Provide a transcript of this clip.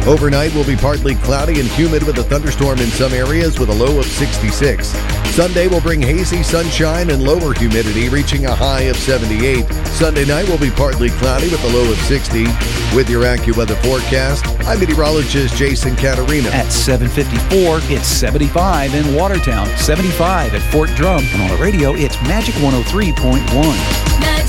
Overnight will be partly cloudy and humid with a thunderstorm in some areas with a low of 66. Sunday will bring hazy sunshine and lower humidity, reaching a high of 78. Sunday night will be partly cloudy with a low of 60. With your AccuWeather forecast, I'm meteorologist Jason Caterina. At 7:54, it's 75 in Watertown, 75 at Fort Drum, and on the radio, it's Magic 103.1.